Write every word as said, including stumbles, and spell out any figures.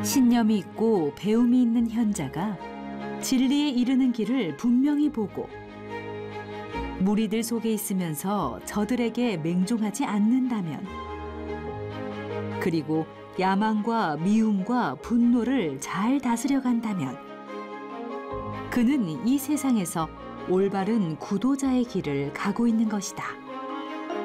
신념이 있고 배움이 있는 현자가 진리에 이르는 길을 분명히 보고 무리들 속에 있으면서 저들에게 맹종하지 않는다면, 그리고 야망과 미움과 분노를 잘 다스려 간다면 그는 이 세상에서 올바른 구도자의 길을 가고 있는 것이다.